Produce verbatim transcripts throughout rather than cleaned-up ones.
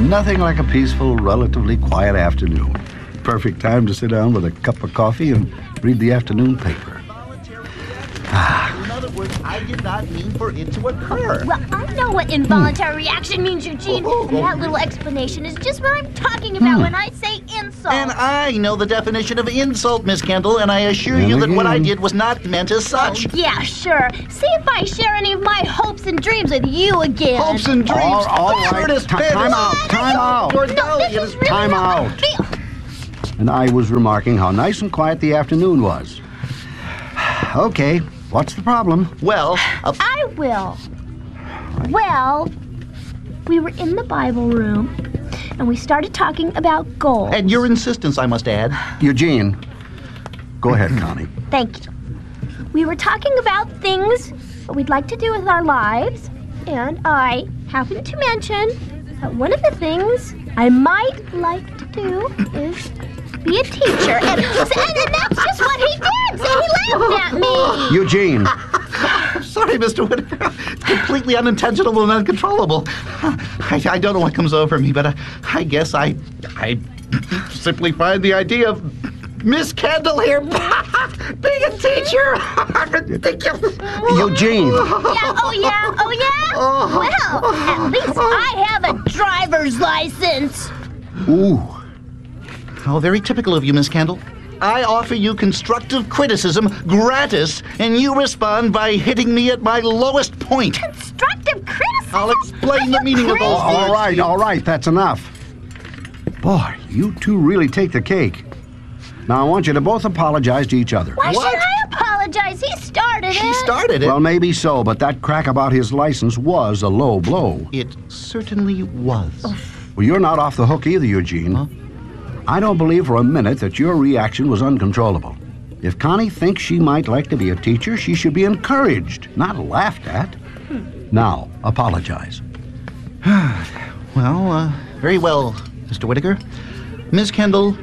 Nothing like a peaceful, relatively quiet afternoon. Perfect time to sit down with a cup of coffee and read the afternoon paper. Ah. In other words, I did not mean for it to occur. Well, I know what involuntary reaction means, Eugene. Oh, oh, oh. And that little explanation is just what I'm talking about Hmm. when I say insult. And I know the definition of insult, Miss Kendall, and I assure And you that what I again. did was not meant as such. Yeah, sure. See if I share any of my hopes and dreams with you again. Hopes and dreams. All- all right. Curtis Ti- Pettis. time out, time out. Your No, belly this is is really Time not out. what I feel. And I was remarking how nice and quiet the afternoon was. Okay, what's the problem? Well, uh, I will. Well, we were in the Bible room, and we started talking about goals. at your insistence, I must add. Eugene, go ahead, Connie. Thank you. We were talking about things that we'd like to do with our lives, and I happened to mention that one of the things I might like to do is be a teacher. And, and, and that's just what he did. So he laughed at me. Eugene, Sorry, Mister Whitaker. It's completely unintentional and uncontrollable. I, I don't know what comes over me, but I, I guess I, I simply find the idea of Miss Kendall here being a teacher ridiculous. Eugene. Yeah, oh yeah, oh yeah? Well, at least I have a driver's license. Ooh, How very typical of you, Miss Kendall. I offer you constructive criticism gratis, and you respond by hitting me at my lowest point. Constructive criticism? I'll explain Are the you meaning of those crazy? all right, all right, that's enough. Boy, you two really take the cake. Now I want you to both apologize to each other. Why What? should I apologize? He started She it. started it. Well, maybe so, but that crack about his license was a low blow. It certainly was. Well, you're not off the hook either, Eugene. Huh? I don't believe for a minute that your reaction was uncontrollable. If Connie thinks she might like to be a teacher, she should be encouraged, not laughed at. Now, apologize. Well, uh, very well, Mister Whitaker. Miss Kendall,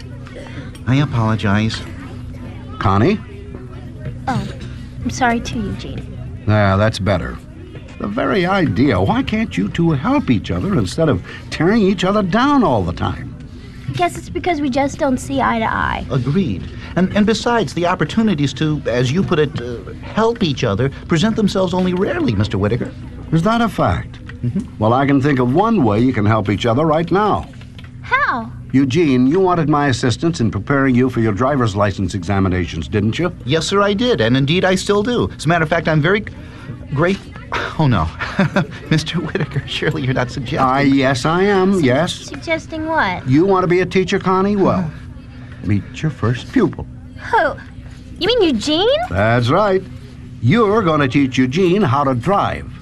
I apologize. Connie? Oh, I'm sorry too, Eugene. Yeah, that's better. The very idea. Why can't you two help each other instead of tearing each other down all the time? I guess it's because we just don't see eye to eye. Agreed. And and besides, the opportunities to, as you put it, uh, help each other present themselves only rarely, Mister Whitaker. Is that a fact? Well, I can think of one way you can help each other right now. How? Eugene, you wanted my assistance in preparing you for your driver's license examinations, didn't you? Yes, sir, I did, and indeed I still do. As a matter of fact, I'm very great. Oh no, Mister Whitaker, surely you're not suggesting. Ah, yes, I am, yes. Suggesting what? You want to be a teacher, Connie? Well, meet your first pupil. Who? You mean Eugene? That's right. You're going to teach Eugene how to drive.